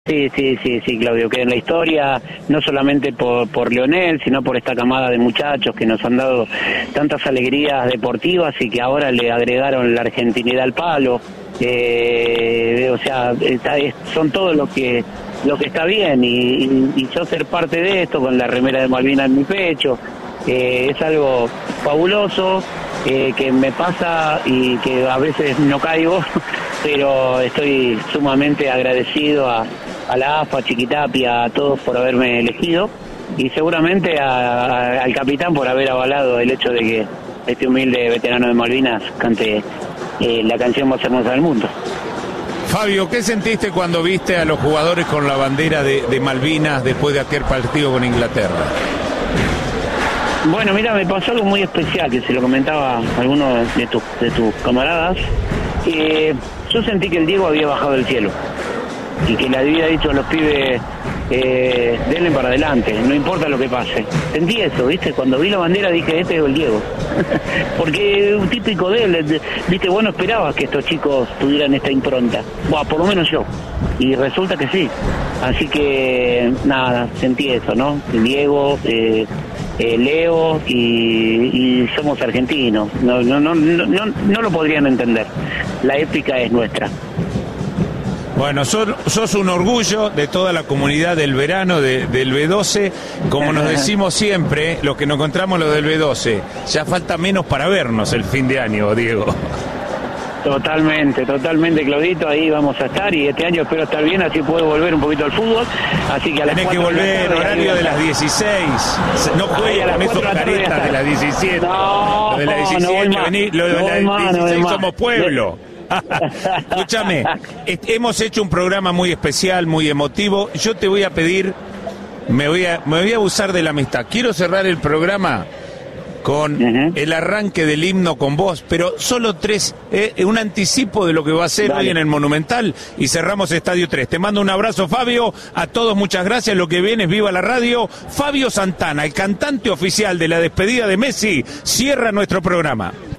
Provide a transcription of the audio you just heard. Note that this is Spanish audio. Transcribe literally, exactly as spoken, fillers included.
Sí, sí, sí, sí, Claudio, que en la historia, no solamente por, por Leonel, sino por esta camada de muchachos que nos han dado tantas alegrías deportivas y que ahora le agregaron la argentinidad al palo. Eh, o sea, está, es, son todo lo que lo que está bien y, y, y yo ser parte de esto con la remera de Malvinas en mi pecho, eh, es algo fabuloso, eh, que me pasa y que a veces no caigo, pero estoy sumamente agradecido a a la A F A, a Chiquitapia, a todos por haberme elegido y seguramente a, a, al capitán por haber avalado el hecho de que este humilde veterano de Malvinas cante eh, la canción más hermosa del mundo. Fabio, ¿qué sentiste cuando viste a los jugadores con la bandera de, de Malvinas después de aquel partido con Inglaterra? Bueno, mira, me pasó algo muy especial que se lo comentaba a alguno de tus, de tus camaradas. Eh, yo sentí que el Diego había bajado del cielo y que le había dicho a los pibes, eh, denle para adelante, no importa lo que pase. Sentí eso, ¿viste? Cuando vi la bandera dije, este es el Diego. Porque un típico de él, ¿viste? Vos no esperabas que estos chicos tuvieran esta impronta. Bueno, por lo menos yo. Y resulta que sí. Así que, nada, sentí eso, ¿no? El Diego, eh, eh, Leo y, y somos argentinos. No, no, no, no, no, no lo podrían entender. La épica es nuestra. Bueno, sos, sos un orgullo de toda la comunidad del verano, de, del B doce, como nos decimos siempre, los que nos encontramos los del B doce, ya falta menos para vernos el fin de año, Diego. Totalmente, totalmente, Claudito, ahí vamos a estar y este año espero estar bien, así puedo volver un poquito al fútbol, así que a las Tenés que volver, tarde, horario de las dieciséis, no juegues con esos caretas de las diecisiete, no, lo de las diecisiete, no vení, lo de no las más, dieciséis no somos pueblo. Escúchame, hemos hecho un programa muy especial, muy emotivo. Yo te voy a pedir, me voy a, me voy a abusar de la amistad. Quiero cerrar el programa con uh-huh. el arranque del himno con vos, pero solo tres, eh, un anticipo de lo que va a ser Dale. Hoy en el Monumental y cerramos Estadio tres. Te mando un abrazo, Fabio, a todos muchas gracias, lo que viene es Viva la Radio. Fabio Santana, el cantante oficial de la despedida de Messi, cierra nuestro programa.